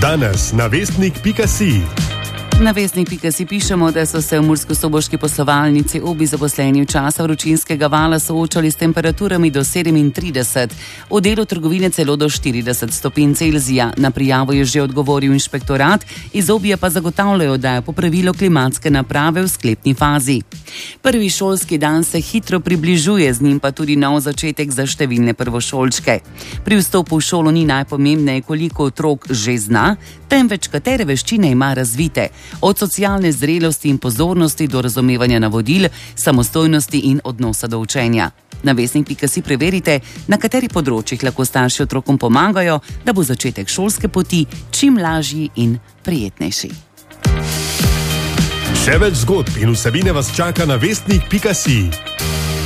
Danes na vestnik.si. Na vestnik.si pišemo, da so se v murskosoboški poslovalnici obi zaposleni v času vročinskega vala soočali s temperaturami do 37, v delu trgovine celo do 40 stopinj Celzija. Na prijavo je že odgovoril inšpektorat, iz obje pa zagotavljajo, da je popravilo klimatske naprave v sklepni fazi. Prvi šolski dan se hitro približuje, z njim pa tudi nov začetek za številne prvošolčke. Pri vstopu v šolo ni najpomembneje, koliko otrok že zna, temveč katere veščine ima razvite. Od socialne zrelosti in pozornosti do razumevanja navodil, samostojnosti in odnosa do učenja. Na vestnik.si preverite, na katerih področjih lahko starši otrokom pomagajo, da bo začetek šolske poti čim lažji in prijetnejši. Še več zgodb in vsebine vas čaka na vestnik.si.